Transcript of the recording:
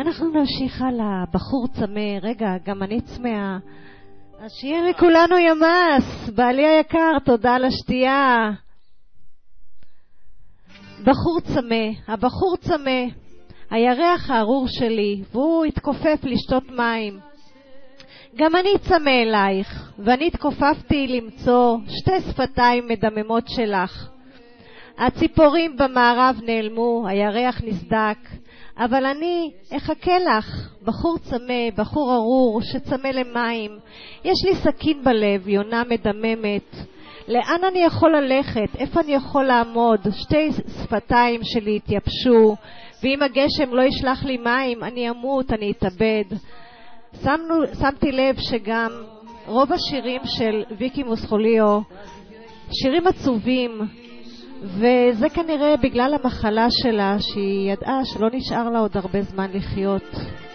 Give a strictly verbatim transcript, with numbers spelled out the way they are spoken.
אנחנו נמשיך הלאה. בחור צמא, רגע, גם אני צמאה. אז שיהיה לכולנו ימס. בעלי היקר, תודה על השתייה. בחור צמא, הבחור צמא, הירח הארור שלי, והוא התכופף לשתות מים. גם אני צמא אלייך, ואני התכופפתי למצוא שתי שפתיים מדממות שלך. הציפורים במערב נעלמו, הירח נסדק, אבל אני אחכה לך, בחור צמא, בחור ארור שצמא למים. יש לי סכין בלב, יונה מדממת. לאן אני יכול ללכת? איפה אני יכול לעמוד? שתי שפתיים שלי התייבשו, ואם הגשם לא ישלח לי מים, אני אמות, אני אתאבד. שמנו, שמתי לב שגם רוב השירים של ויקי מוסקוליו, שירים עצובים, וזה כנראה בגלל המחלה שלה, שהיא ידעה שלא נשאר לה עוד הרבה זמן לחיות.